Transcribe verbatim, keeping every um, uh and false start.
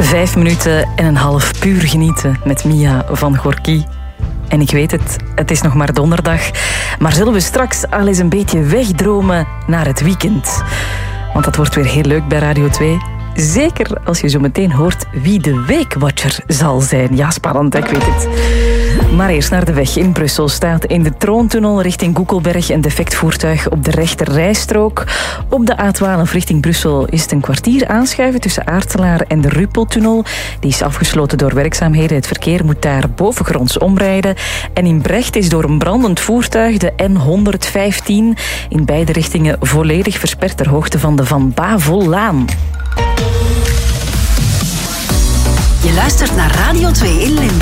Vijf minuten en een half puur genieten met Mia van Gorky. En ik weet het, het is nog maar donderdag. Maar zullen we straks al eens een beetje wegdromen naar het weekend? Want dat wordt weer heel leuk bij Radio twee. Zeker als je zo meteen hoort wie de Weekwatcher zal zijn. Ja, spannend, hè? Ik weet het. Maar eerst naar de weg. In Brussel staat in de Troontunnel richting Goekelberg een defect voertuig op de rechter rijstrook. Op de A twaalf richting Brussel is het een kwartier aanschuiven tussen Aartselaar en de Ruppeltunnel. Die is afgesloten door werkzaamheden. Het verkeer moet daar bovengronds omrijden. En in Brecht is door een brandend voertuig de N honderdvijftien in beide richtingen volledig versperd ter hoogte van de Van Bavellaan. Je luistert naar Radio twee in Limburg.